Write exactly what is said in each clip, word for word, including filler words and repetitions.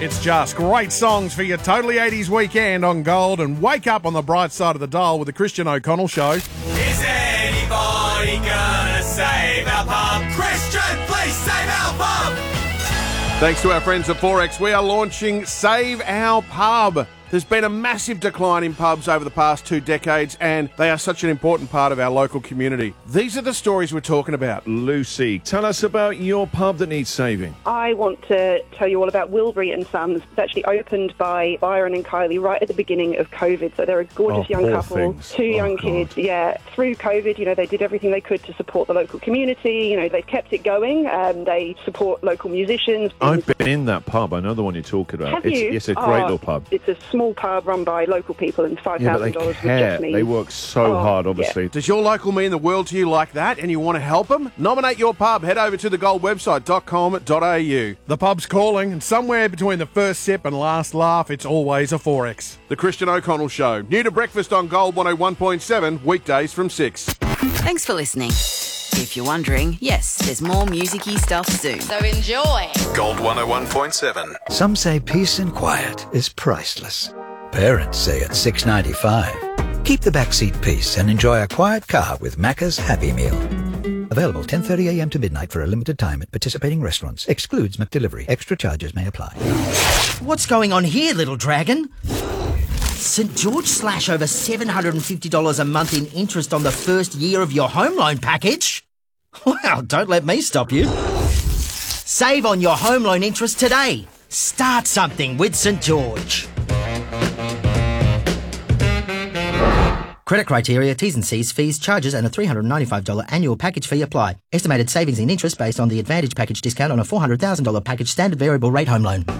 It's just great songs for your totally eighties weekend on Gold, and wake up on the bright side of the dial with the Christian O'Connell Show. Is anybody gonna save our pub? Christian, please save our pub! Thanks to our friends at Forex, we are launching Save Our Pub. There's been a massive decline in pubs over the past two decades, and they are such an important part of our local community. These are the stories we're talking about. Lucy, tell us about your pub that needs saving. I want to tell you all about Wilbury and Sons. It's actually opened by Byron and Kylie right at the beginning of COVID. So they're a gorgeous Oh, young poor couple, things. two Oh, young God. kids. Yeah, through COVID, you know, they did everything they could to support the local community. You know, they've kept it going. Um, they support local musicians. I've been in that pub. I know the one you're talking about. Have it's, you? it's a great Oh, little pub. It's a small pub run by local people, and five Yeah, but thousand they dollars was care. just me. They work so Oh, hard, yeah. obviously. Does your local mean the world to you like that, and you want to help them? Nominate your pub. Head over to the gold website dot com dot a u. The pub's calling, and somewhere between the first sip and last laugh, it's always a Forex. The Christian O'Connell Show. New to breakfast on Gold one oh one point seven, weekdays from six. Thanks for listening. If you're wondering, yes, there's more music-y stuff soon. So enjoy. Gold one oh one point seven. Some say peace and quiet is priceless. Parents say it's six dollars and ninety-five cents. Keep the backseat peace and enjoy a quiet car with Macca's Happy Meal. Available ten thirty a m to midnight for a limited time at participating restaurants. Excludes McDelivery. Extra charges may apply. What's going on here, little dragon? St George slash over seven hundred fifty dollars a month in interest on the first year of your home loan package? Well, don't let me stop you. Save on your home loan interest today. Start something with St George. Credit criteria, T's and C's, fees, charges and a three hundred ninety-five dollars annual package fee apply. Estimated savings in interest based on the Advantage package discount on a four hundred thousand dollars package standard variable rate home loan.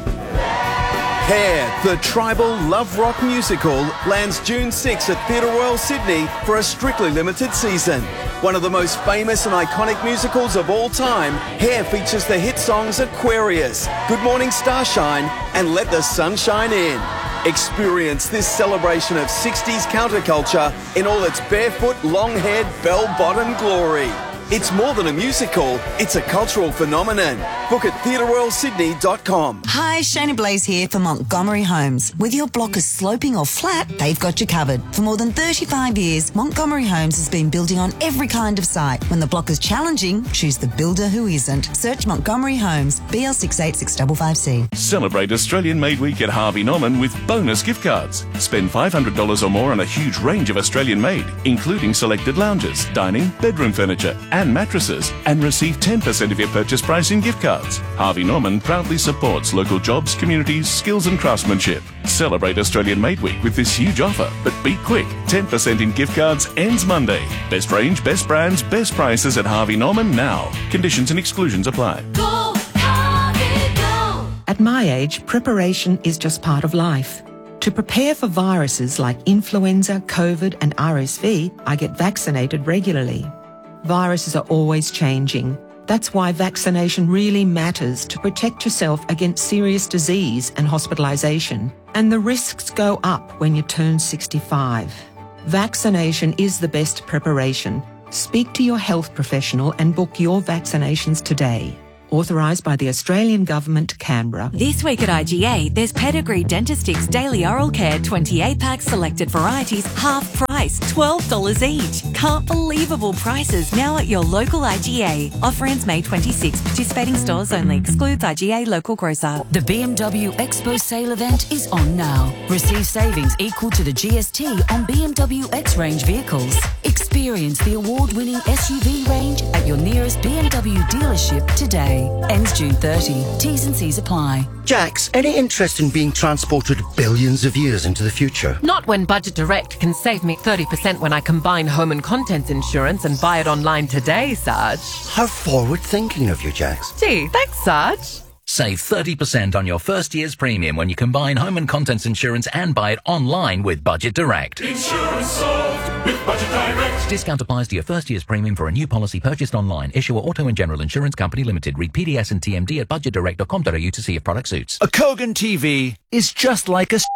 Hair, the tribal love rock musical, lands June sixth at Theatre Royal Sydney for a strictly limited season. One of the most famous and iconic musicals of all time, Hair features the hit songs Aquarius, Good Morning Starshine and Let the Sunshine In. Experience this celebration of sixties counterculture in all its barefoot, long-haired, bell-bottom glory. It's more than a musical, it's a cultural phenomenon. Book at theatre royal sydney dot com. Hi, Shana Blaze here for Montgomery Homes. Whether your block is sloping or flat, they've got you covered. For more than thirty-five years, Montgomery Homes has been building on every kind of site. When the block is challenging, choose the builder who isn't. Search Montgomery Homes, B L six eight six five five C. Celebrate Australian Made Week at Harvey Norman with bonus gift cards. Spend five hundred dollars or more on a huge range of Australian made, including selected lounges, dining, bedroom furniture and mattresses, and receive ten percent of your purchase price in gift cards. Harvey Norman proudly supports local jobs, communities, skills and craftsmanship. Celebrate Australian Made Week with this huge offer, but be quick. ten percent in gift cards ends Monday. Best range, best brands, best prices at Harvey Norman now. Conditions and exclusions apply. Go, Harvey, go. At my age, preparation is just part of life. To prepare for viruses like influenza, COVID and R S V, I get vaccinated regularly. Viruses are always changing. That's why vaccination really matters to protect yourself against serious disease and hospitalisation. And the risks go up when you turn sixty-five. Vaccination is the best preparation. Speak to your health professional and book your vaccinations today. Authorised by the Australian Government, Canberra. This week at I G A, there's Pedigree Dentistix Daily Oral Care twenty-eight pack selected varieties, half price, twelve dollars each. Can't believable prices now at your local I G A. Offer ends May twenty-sixth. Participating stores only. Excludes I G A local grocer. The B M W Expo sale event is on now. Receive savings equal to the G S T on B M W X-Range vehicles. Experience the award-winning S U V range at your nearest B M W dealership today. Ends June thirtieth. T's and C's apply. Jax, any interest in being transported billions of years into the future? Not when Budget Direct can save me thirty percent when I combine home and contents insurance and buy it online today, Sarge. How forward-thinking of you, Jax. Gee, thanks, Sarge. Save thirty percent on your first year's premium when you combine home and contents insurance and buy it online with Budget Direct. Insurance solved with Budget Direct. Discount applies to your first year's premium for a new policy purchased online. Issuer Auto and General Insurance Company Limited. Read P D S and T M D at budget direct dot com dot a u to see if product suits. A Kogan T V is just like a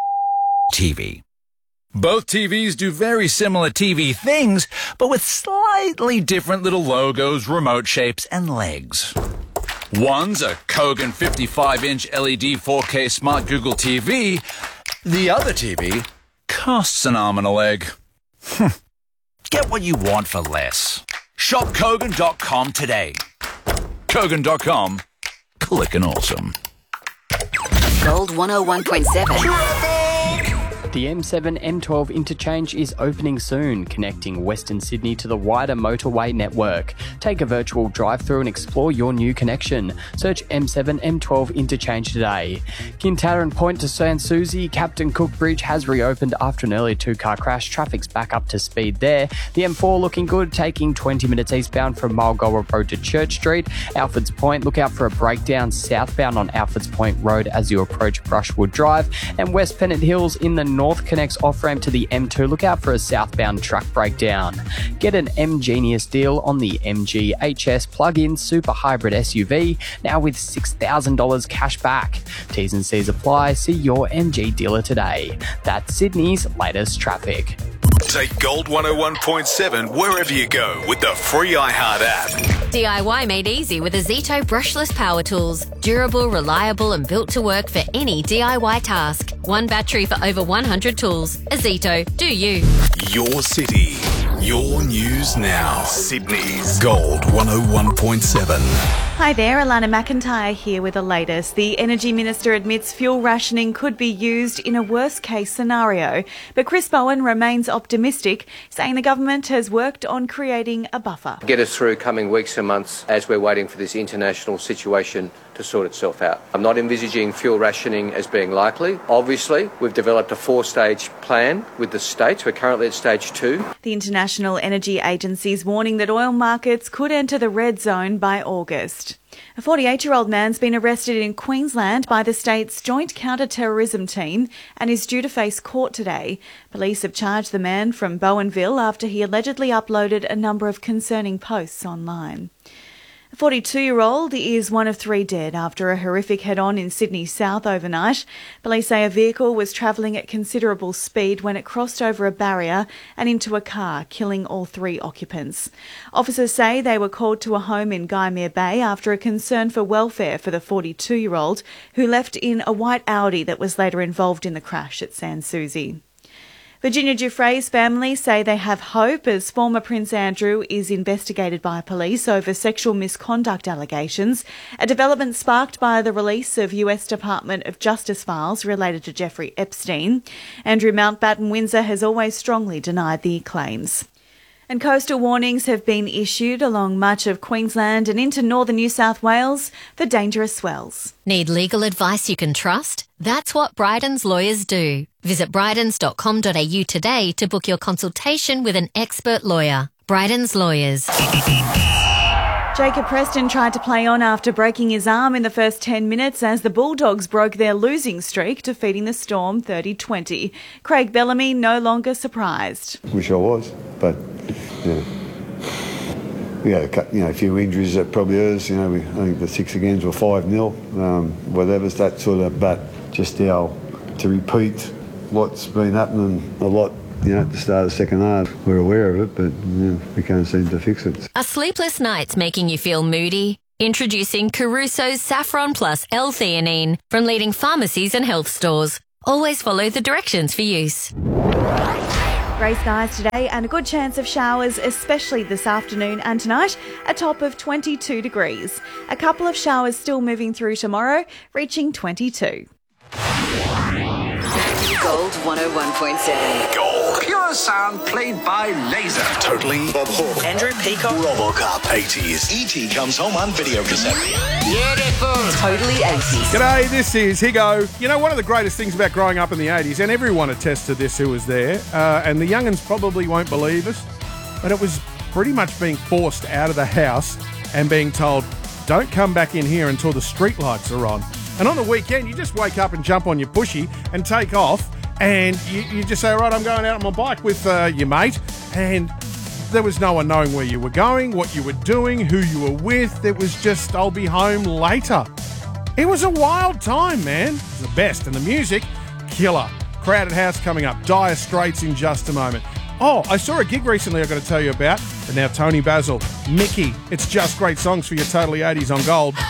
T V. Both T Vs do very similar T V things, but with slightly different little logos, remote shapes, and legs. One's a Kogan fifty-five inch L E D four K smart Google T V. The other T V costs an arm and a leg. Get what you want for less. Shop Kogan dot com today. Kogan dot com. Clickin' awesome. Gold one oh one point seven. The M seven M twelve interchange is opening soon, connecting Western Sydney to the wider motorway network. Take a virtual drive-through and explore your new connection. Search M seven M twelve interchange today. Kintaran Point to Sans Souci, Captain Cook Bridge has reopened after an earlier two-car crash. Traffic's back up to speed there. The M four looking good, taking twenty minutes eastbound from Mulgoa Road to Church Street. Alfords Point, look out for a breakdown southbound on Alfords Point Road as you approach Brushwood Drive. And West Pennant Hills in the north connects off-ramp to the M two. Look out for a southbound truck breakdown. Get an M Genius deal on the M G H S plug-in super hybrid S U V, now with six thousand dollars cash back. T's and C's apply. See your M G dealer today. That's Sydney's latest traffic. Take Gold one oh one point seven wherever you go with the free iHeart app. D I Y made easy with a Zito brushless power tools. Durable, reliable and built to work for any D I Y task. One battery for over one hundred tools. A Zito, do you? Your city, your news now. Sydney's Gold one oh one point seven. Hi there, Alana McIntyre here with the latest. The Energy Minister admits fuel rationing could be used in a worst-case scenario, but Chris Bowen remains optimistic, saying the government has worked on creating a buffer. Get us through coming weeks and months as we're waiting for this international situation to sort itself out. I'm not envisaging fuel rationing as being likely. Obviously, we've developed a four-stage plan with the states. We're currently at stage two. The International Energy Agency is warning that oil markets could enter the red zone by August. A forty-eight-year-old man's been arrested in Queensland by the state's Joint Counter-Terrorism Team and is due to face court today. Police have charged the man from Bowenville after he allegedly uploaded a number of concerning posts online. A forty-two-year-old is one of three dead after a horrific head-on in Sydney South overnight. Police say a vehicle was travelling at considerable speed when it crossed over a barrier and into a car, killing all three occupants. Officers say they were called to a home in Guymere Bay after a concern for welfare for the forty-two-year-old, who left in a white Audi that was later involved in the crash at Sans Souci. Virginia Giuffre's family say they have hope as former Prince Andrew is investigated by police over sexual misconduct allegations, a development sparked by the release of U S Department of Justice files related to Jeffrey Epstein. Andrew Mountbatten Windsor has always strongly denied the claims. And coastal warnings have been issued along much of Queensland and into northern New South Wales for dangerous swells. Need legal advice you can trust? That's what Bryden's lawyers do. Visit brydens dot com dot a u today to book your consultation with an expert lawyer. Bryden's Lawyers. Jacob Preston tried to play on after breaking his arm in the first ten minutes as the Bulldogs broke their losing streak, defeating the Storm thirty twenty. Craig Bellamy no longer surprised. Wish I was, but yeah. We had a, you know, a few injuries that probably hurt. You know, we, I think the six agains were five nil, um, whatever's that sort of, but just our, to repeat what's been happening a lot, you know, at the start of the second half. We're aware of it, but you know, we can't seem to fix it. Are sleepless nights making you feel moody? Introducing Caruso's Saffron Plus L-theanine from leading pharmacies and health stores. Always follow the directions for use. Grey skies today and a good chance of showers, especially this afternoon and tonight, a top of twenty-two degrees. A couple of showers still moving through tomorrow, reaching twenty-two. Gold one oh one point seven. Gold. Pure sound played by laser. Totally Bob Hawke. Andrew Peacock. RoboCop. eighties. E T comes home on video cassette. Beautiful. Totally eighties. G'day, this is Higo. You know, one of the greatest things about growing up in the eighties, and everyone attests to this who was there, uh, and the young'uns probably won't believe us, but it was pretty much being forced out of the house and being told, don't come back in here until the street lights are on. And on the weekend, you just wake up and jump on your pushy and take off, and you, you just say, all right, I'm going out on my bike with uh, your mate, and there was no one knowing where you were going, what you were doing, who you were with. It was just, I'll be home later. It was a wild time, man. It was the best. And the music, killer. Crowded House coming up. Dire Straits in just a moment. Oh, I saw a gig recently I've got to tell you about. And now Tony Basil, Mickey. It's just great songs for your Totally eighties on Gold.